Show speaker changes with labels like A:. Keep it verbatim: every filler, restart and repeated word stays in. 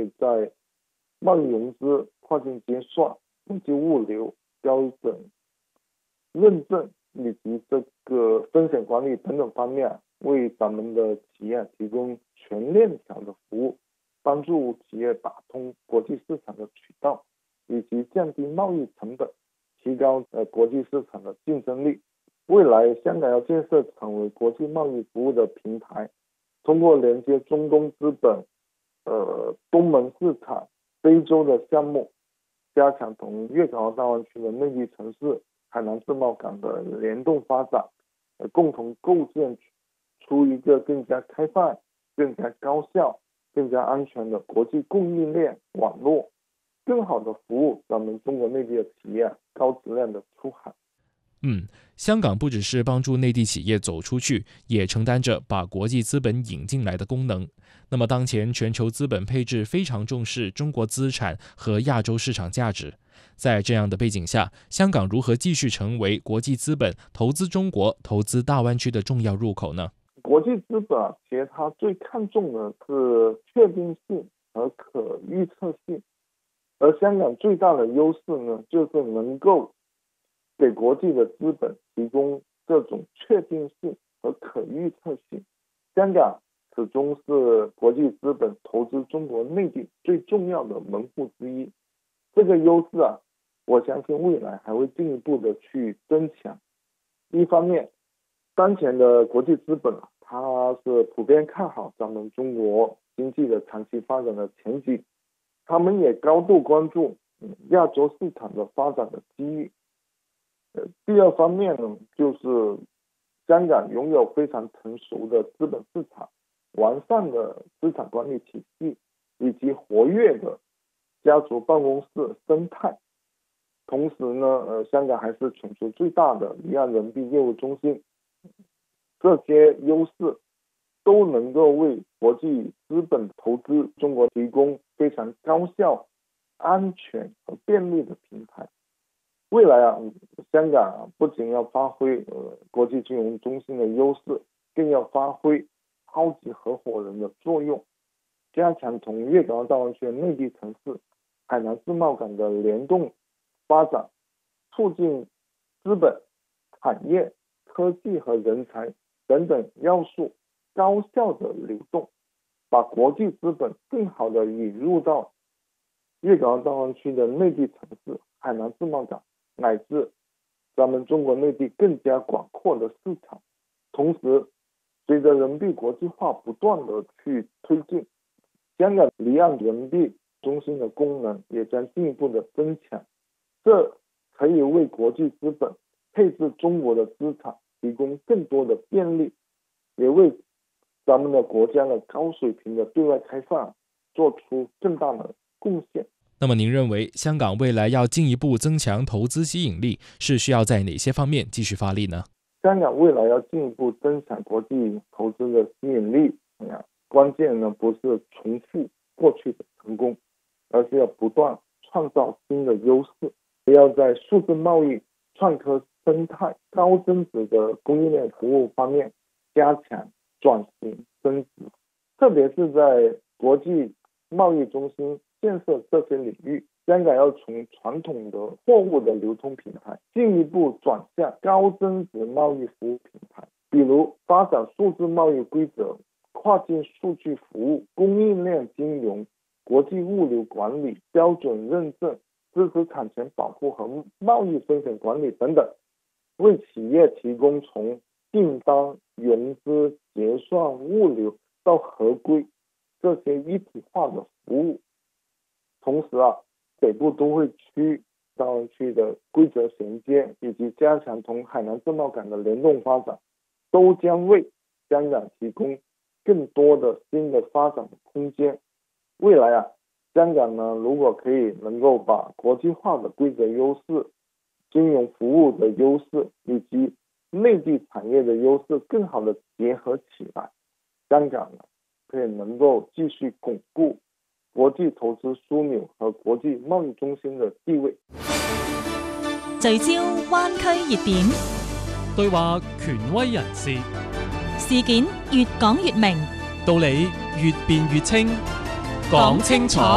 A: 会在贸易融资、跨境结算、国际物流、标准认证以及这个风险管理等等方面，为咱们的企业提供全链条的服务，帮助企业打通国际市场的渠道，以及降低贸易成本，提高呃国际市场的竞争力。未来香港要建设成为国际贸易服务的平台，通过连接中东资本、呃东盟市场、非洲的项目，加强同粤港澳大湾区的内地城市、海南自贸港的联动发展，呃共同构建出一个更加开放、更加高效、更加安全的国际供应链网络，更好的服务咱们中国内地的企业高质量的出海。
B: 嗯，香港不只是帮助内地企业走出去，也承担着把国际资本引进来的功能。那么当前全球资本配置非常重视中国资产和亚洲市场价值，在这样的背景下，香港如何继续成为国际资本投资中国、投资大湾区的重要入口呢？
A: 国际资本啊，其实它最看重的是确定性和可预测性，而香港最大的优势呢，就是能够给国际的资本提供这种确定性和可预测性。香港始终是国际资本投资中国内地最重要的门户之一。这个优势啊，我相信未来还会进一步的去增强。一方面，当前的国际资本啊，它是普遍看好咱们中国经济的长期发展的前景，他们也高度关注亚洲市场的发展的机遇。第二方面呢，就是香港拥有非常成熟的资本市场、完善的资产管理体系以及活跃的家族办公室生态。同时呢，呃，香港还是全球最大的离岸人民币业务中心。这些优势都能够为国际资本投资中国提供非常高效、安全和便利的平台。未来啊，香港啊不仅要发挥呃国际金融中心的优势，更要发挥超级合伙人的作用，加强同粤港澳大湾区的内地城市、海南自贸港的联动发展，促进资本、产业、科技和人才等等要素高效的流动，把国际资本更好的引入到粤港澳大湾区的内地城市、海南自贸港，乃至咱们中国内地更加广阔的市场。同时，随着人民币国际化不断的去推进，香港离岸人民币中心的功能也将进一步的增强，这可以为国际资本配置中国的资产提供更多的便利，也为咱们的国家的高水平的对外开放做出更大的贡献。
B: 那么您认为香港未来要进一步增强投资吸引力，是需要在哪些方面继续发力呢？
A: 香港未来要进一步增强国际投资的吸引力，关键呢不是重复过去的成功，而是要不断创造新的优势，也要在数字贸易、创科生态、高增值的供应链服务方面加强转型升级，特别是在国际贸易中心建设这些领域，香港要从传统的货物的流通平台进一步转向高增值贸易服务平台，比如发展数字贸易规则、跨境数据服务、供应链金融、国际物流管理、标准认证、知识产权保护和贸易风险管理等等，为企业提供从订单、融资、结算、物流到合规这些一体化的服务。同时啊，北部都会区、大湾区的规则衔接以及加强同海南自贸港的联动发展，都将为香港提供更多的新的发展的空间。未来啊，香港呢，如果可以能够把国际化的规则优势、金融服务的优势以及内地产业的优势更好的结合起来，香港呢可以能夠繼續鞏固國際投資樞紐和國際貿易中心的地位。
C: 聚焦灣區熱點，
D: 對話權威人士，
C: 事件越講越明，
D: 道理越辯越清，講清楚。